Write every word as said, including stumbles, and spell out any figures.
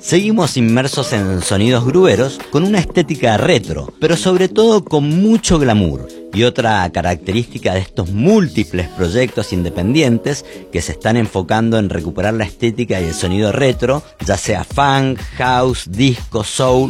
Seguimos inmersos en sonidos grueros con una estética retro, pero sobre todo con mucho glamour. Y otra característica de estos múltiples proyectos independientes que se están enfocando en recuperar la estética y el sonido retro, ya sea funk, house, disco, soul